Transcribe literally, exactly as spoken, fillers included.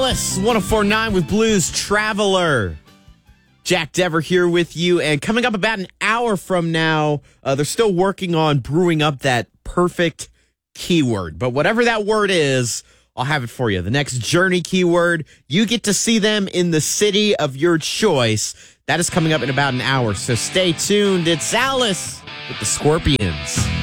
Alice, one oh four point nine with Blues Traveler. Jack Dever here with you. And coming up about an hour from now, uh, they're still working on brewing up that perfect keyword. But whatever that word is, I'll have it for you. The next Journey keyword, you get to see them in the city of your choice. That is coming up in about an hour. So stay tuned. It's Alice with the Scorpions.